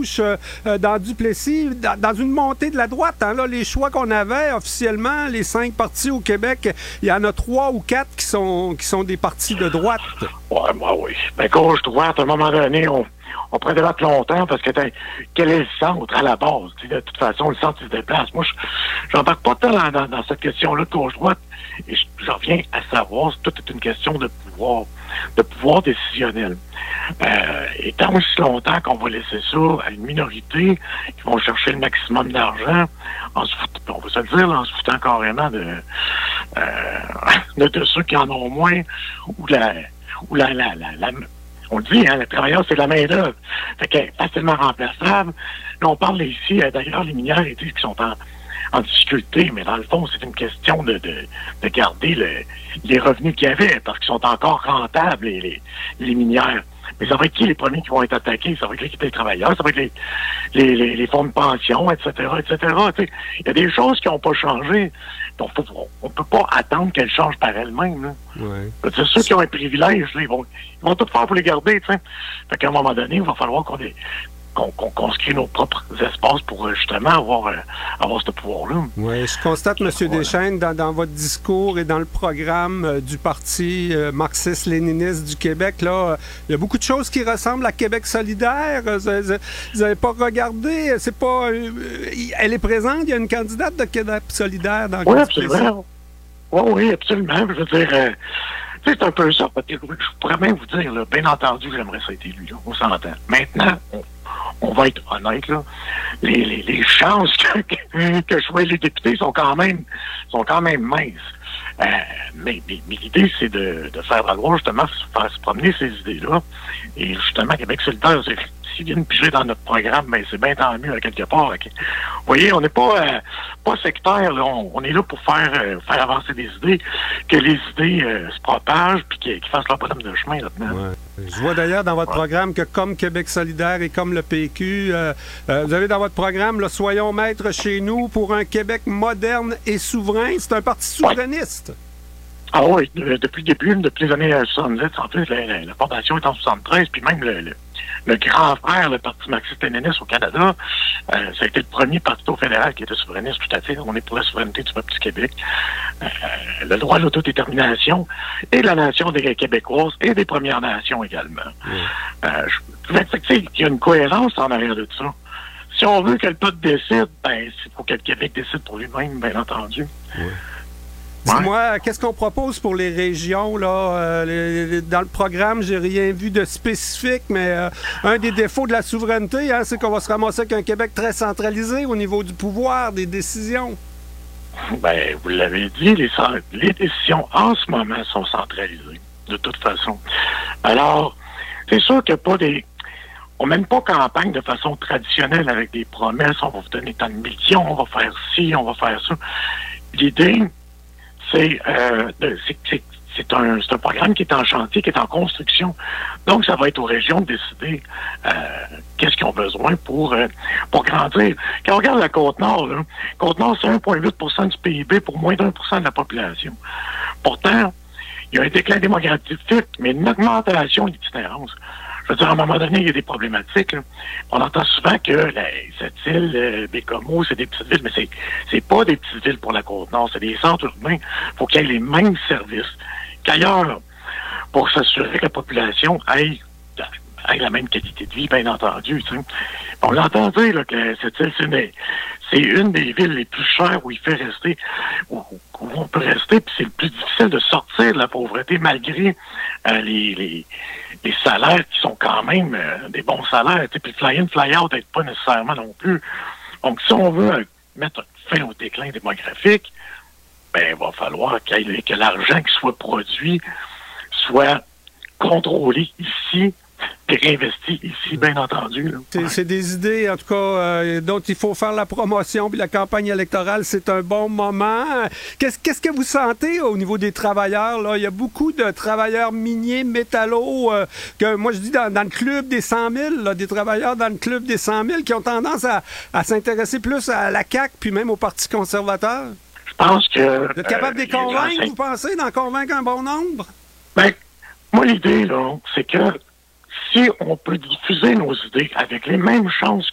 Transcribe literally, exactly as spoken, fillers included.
gauche, euh, dans Duplessis, dans, dans une montée de la droite. Hein, là, les choix qu'on avait officiellement, les cinq partis au Québec, il y en a trois ou quatre qui sont, qui sont des partis de droite. Ouais, moi, oui. Ben, gauche-droite, à un moment donné, on, on pourrait débattre longtemps parce que quel est le centre à la base? T'sais, de toute façon, le centre, il se déplace. Moi, je n'embarque pas tant dans, dans, dans cette question-là de gauche-droite. Et j'en viens à savoir, c'est toute une question de pouvoir, de pouvoir décisionnel. Euh, et tant aussi longtemps qu'on va laisser ça à une minorité qui vont chercher le maximum d'argent, en se foutant, on va se le dire, là, en se foutant carrément de, euh, de, de ceux qui en ont moins, ou la, ou la, la, la, la on le dit, hein, le travailleur, c'est de la main-d'œuvre. Fait que facilement remplaçable. Là, on parle ici, euh, d'ailleurs, les minières, ils disent qu'ils sont en, en difficulté, mais dans le fond, c'est une question de, de, de garder le, les revenus qu'il y avait, parce qu'ils sont encore rentables, les, les, les minières. Mais ça va être qui les premiers qui vont être attaqués? Ça va être l'équipe des travailleurs, ça va être les, les, les, les fonds de pension, et cetera, et cetera. Il y a des choses qui n'ont pas changé. Donc, on ne peut pas attendre qu'elles changent par elles-mêmes. Ouais. C'est ceux qui ont un privilège, là, ils, vont, ils vont tout faire pour les garder. T'sais. Fait qu'à un moment donné, il va falloir qu'on ait, qu'on, qu'on, qu'on se crée nos propres espaces pour justement avoir, euh, avoir ce pouvoir-là. Oui, je constate, M. Voilà. Deschênes, dans, dans votre discours et dans le programme euh, du Parti euh, marxiste-léniniste du Québec, là, il y a beaucoup de choses qui ressemblent à Québec solidaire. Vous n'avez pas regardé, c'est pas... Euh, elle est présente, il y a une candidate de Québec solidaire dans le Oui, absolument. Oui, oui, absolument. Je veux dire... Euh, c'est un peu ça, parce que je pourrais même vous dire, là, bien entendu, j'aimerais ça être élu, là, on s'entend. Maintenant, on, on va être honnête, là, les, les, les chances que, que, que je sois les députés sont quand même sont quand même minces. Euh, mais mais, mais l'idée, c'est de, de faire valoir, justement, faire se promener ces idées-là. Et justement, Québec solidaire, c'est s'ils viennent piger dans notre programme, ben c'est bien tant mieux à quelque part. Okay. Vous voyez, on n'est pas euh, pas sectaire, là. On, on est là pour faire euh, faire avancer des idées, que les idées euh, se propagent puis qu'ils, qu'ils fassent leur bonhomme de chemin là-dedans. Ouais. Je vois d'ailleurs dans votre ouais. programme que comme Québec solidaire et comme le P Q, euh, euh, vous avez dans votre programme là, soyons maîtres chez nous pour un Québec moderne et souverain. C'est un parti souverainiste. Ouais. Ah oui, depuis le début, depuis les années soixante-dix, en plus, la, la, la fondation est en soixante-treize, puis même le, le, le grand frère, le Parti marxiste-léniniste au Canada, euh, ça a été le premier parti au fédéral qui était souverainiste, tout à fait. On est pour la souveraineté du peuple du Québec, euh, le droit à l'autodétermination et la nation des Québécoises et des Premières Nations également. Mmh. Euh, je, tu sais, il y a une cohérence en arrière de ça. Si on veut que le peuple décide, ben, il faut que le Québec décide pour lui-même, bien entendu. Mmh. Dis-moi, ouais. Qu'est-ce qu'on propose pour les régions, là? Euh, les, les, dans le programme, j'ai rien vu de spécifique, mais euh, un des défauts de la souveraineté, hein, c'est qu'on va se ramasser avec un Québec très centralisé au niveau du pouvoir, des décisions. Ben, vous l'avez dit, les, les décisions en ce moment sont centralisées, de toute façon. Alors, c'est sûr qu'il n'y a pas des... On mène pas campagne de façon traditionnelle avec des promesses, on va vous donner tant de millions, on va faire ci, on va faire ça. L'idée... C'est, euh, c'est, c'est, c'est, un, c'est un programme qui est en chantier, qui est en construction. Donc, ça va être aux régions de décider euh, qu'est-ce qu'ils ont besoin pour, euh, pour grandir. Quand on regarde la Côte-Nord, la Côte-Nord, c'est un virgule huit pour cent du P I B pour moins d'un pour cent de la population. Pourtant, il y a un déclin démographique, mais une augmentation d'itinérance. Je veux dire, à un moment donné, il y a des problématiques. Là. On entend souvent que la, cette île, euh, Bécomo, c'est des petites villes, mais c'est c'est pas des petites villes pour la Côte-Nord, c'est des centres urbains. Il faut qu'il y ait les mêmes services qu'ailleurs pour s'assurer que la population ait, ait la même qualité de vie, bien entendu. Tu sais. On l'entend dire là, que cette île, c'est une, c'est une des villes les plus chères où il fait rester, où, où on peut rester, puis c'est le plus difficile de sortir de la pauvreté malgré euh, les... les les salaires qui sont quand même euh, des bons salaires. Puis le fly-in, fly-out n'aide pas nécessairement non plus. Donc, si on veut euh, mettre fin au déclin démographique, ben il va falloir qu'il, que l'argent qui soit produit soit contrôlé ici et réinvesti ici, bien entendu. Là. C'est, c'est des idées, en tout cas, euh, dont il faut faire la promotion, puis la campagne électorale, c'est un bon moment. Qu'est-ce, qu'est-ce que vous sentez au niveau des travailleurs? Là? Il y a beaucoup de travailleurs miniers, métallos, euh, que moi je dis dans, dans le club des cent mille, là, des travailleurs dans le club des cent mille qui ont tendance à, à s'intéresser plus à la C A Q, puis même au Parti conservateur. Je pense que... Vous êtes capable euh, de les convaincre, enseigne... vous pensez, d'en convaincre un bon nombre? Ben, moi, l'idée, là, c'est que si on peut diffuser nos idées avec les mêmes chances